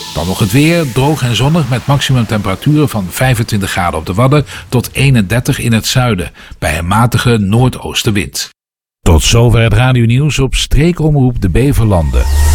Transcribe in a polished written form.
Dan nog het weer, droog en zonnig met maximumtemperaturen van 25 graden op de Wadden tot 31 in het zuiden, bij een matige noordoostenwind. Tot zover het radionieuws op streekomroep de Beverlanden.